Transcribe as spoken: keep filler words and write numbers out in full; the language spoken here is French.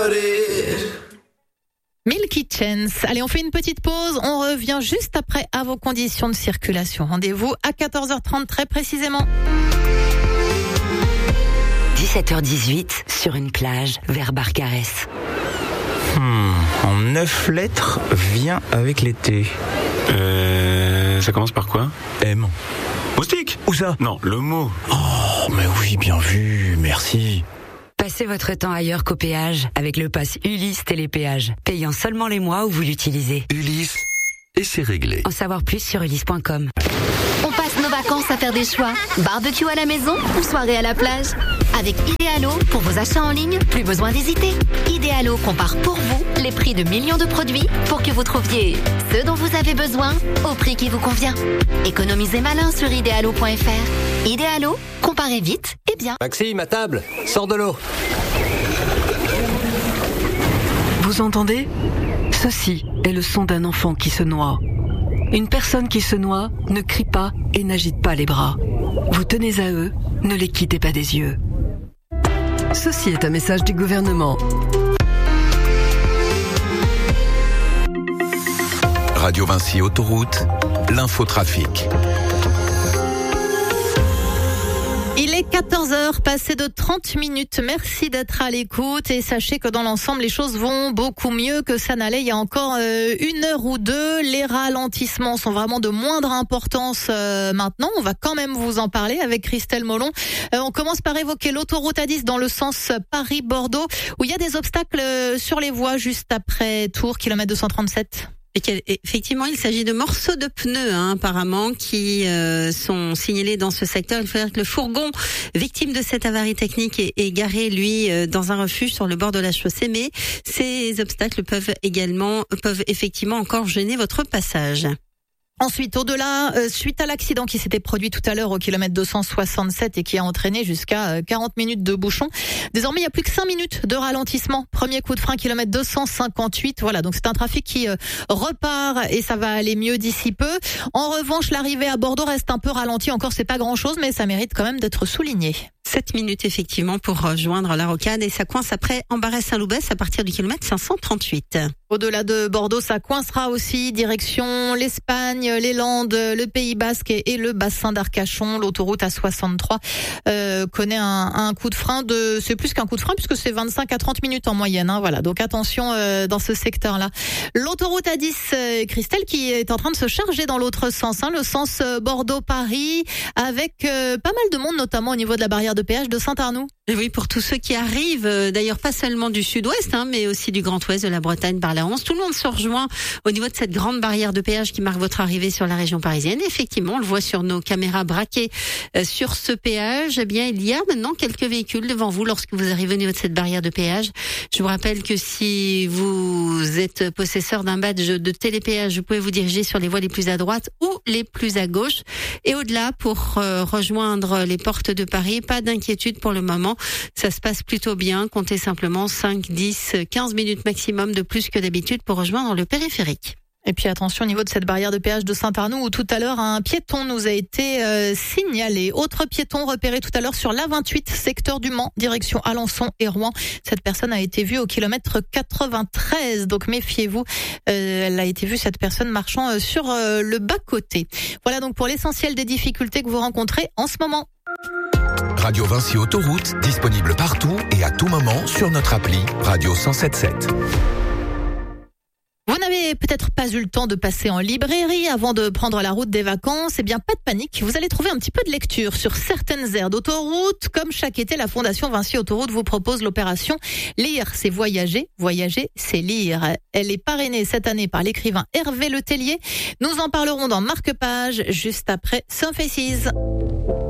Milky Chance. Allez, on fait une petite pause. On revient juste après à vos conditions de circulation. Rendez-vous à quatorze heures trente très précisément. dix-sept heures dix-huit, sur une plage, vers Barcarès. Hmm, en neuf lettres, vient avec l'été. Euh, ça commence par quoi? M. Moustique? Où ça? Non, le mot. Oh, mais oui, bien vu, merci. Passez votre temps ailleurs qu'au péage avec le pass Ulysse Télépéage, payant seulement les mois où vous l'utilisez. Ulysse, et c'est réglé. En savoir plus sur ulysse point com. On passe nos vacances à faire des choix. Barbecue à la maison ou soirée à la plage. Avec Idealo, pour vos achats en ligne, plus besoin d'hésiter. Idealo compare pour vous les prix de millions de produits pour que vous trouviez ce dont vous avez besoin au prix qui vous convient. Économisez malin sur idealo point f r. Idealo, comparez vite et bien. Maxime, à table, sors de l'eau. Vous entendez ? Ceci est le son d'un enfant qui se noie. Une personne qui se noie ne crie pas et n'agite pas les bras. Vous tenez à eux, ne les quittez pas des yeux. Ceci est un message du gouvernement. Radio Vinci Autoroute, l'infotrafic. Il est quatorze heures, passé de trente minutes. Merci d'être à l'écoute et sachez que dans l'ensemble, les choses vont beaucoup mieux que ça n'allait il y a encore euh, une heure ou deux. Les ralentissements sont vraiment de moindre importance euh, maintenant. On va quand même vous en parler avec Christelle Molon. Euh, on commence par évoquer l'autoroute A dix dans le sens Paris-Bordeaux où il y a des obstacles sur les voies juste après Tours, kilomètre deux cent trente-sept. Et effectivement, il s'agit de morceaux de pneus, hein, apparemment, qui euh, sont signalés dans ce secteur. Il faut dire que le fourgon victime de cette avarie technique est, est garé, lui, euh, dans un refuge sur le bord de la chaussée. Mais ces obstacles peuvent également, peuvent effectivement encore gêner votre passage. Ensuite, au-delà, euh, suite à l'accident qui s'était produit tout à l'heure au kilomètre deux cent soixante-sept et qui a entraîné jusqu'à quarante minutes de bouchon, désormais il n'y a plus que cinq minutes de ralentissement. Premier coup de frein, kilomètre deux cent cinquante-huit. Voilà, donc c'est un trafic qui euh, repart et ça va aller mieux d'ici peu. En revanche, l'arrivée à Bordeaux reste un peu ralentie. Encore, c'est pas grand-chose, mais ça mérite quand même d'être souligné. sept minutes effectivement pour rejoindre la rocade et ça coince après Embarras-Saint-Loubès à partir du kilomètre cinq cent trente-huit. Au-delà de Bordeaux, ça coincera aussi direction l'Espagne, les Landes, le Pays Basque et le bassin d'Arcachon. L'autoroute A soixante-trois euh, connaît un, un coup de frein de, c'est plus qu'un coup de frein puisque c'est vingt-cinq à trente minutes en moyenne. Hein, voilà, donc attention euh, dans ce secteur-là. L'autoroute A dix, euh, Christelle, qui est en train de se charger dans l'autre sens, hein, le sens euh, Bordeaux-Paris, avec euh, pas mal de monde, notamment au niveau de la barrière de péage de Saint-Arnoux. Et oui, pour tous ceux qui arrivent, euh, d'ailleurs pas seulement du sud-ouest, hein, mais aussi du Grand Ouest, de la Bretagne par la onze, tout le monde se rejoint au niveau de cette grande barrière de péage qui marque votre arrivée sur la région parisienne. Et effectivement, on le voit sur nos caméras braquées euh, sur ce péage. Eh bien, il y a maintenant quelques véhicules devant vous lorsque vous arrivez au niveau de cette barrière de péage. Je vous rappelle que si vous êtes possesseur d'un badge de télépéage, vous pouvez vous diriger sur les voies les plus à droite ou les plus à gauche. Et au-delà, pour euh, rejoindre les portes de Paris, pas d'inquiétude pour le moment. Ça se passe plutôt bien. Comptez simplement cinq, dix, quinze minutes maximum de plus que d'habitude pour rejoindre le périphérique. Et puis attention au niveau de cette barrière de péage de Saint-Arnoux où tout à l'heure un piéton nous a été euh, signalé. Autre piéton repéré tout à l'heure sur l'A vingt-huit, secteur du Mans, direction Alençon et Rouen. Cette personne a été vue au kilomètre quatre-vingt-treize, donc méfiez-vous. Euh, elle a été vue, cette personne marchant euh, sur euh, le bas-côté. Voilà donc pour l'essentiel des difficultés que vous rencontrez en ce moment. Radio Vinci Autoroute, disponible partout et à tout moment sur notre appli Radio cent sept sept. Vous n'avez peut-être pas eu le temps de passer en librairie avant de prendre la route des vacances. Eh bien, pas de panique. Vous allez trouver un petit peu de lecture sur certaines aires d'autoroute. Comme chaque été, la Fondation Vinci Autoroute vous propose l'opération Lire, c'est voyager. Voyager, c'est lire. Elle est parrainée cette année par l'écrivain Hervé Letellier. Nous en parlerons dans Marque-Page juste après Surfaces.